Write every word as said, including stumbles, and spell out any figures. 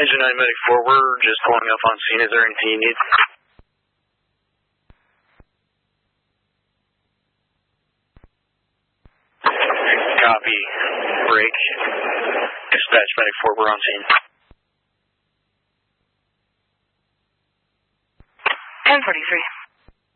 Engine nine Medic four, we're just pulling up on scene. Is there anything you need? Copy. Break. Dispatch Medic four, we're on scene. ten forty-three.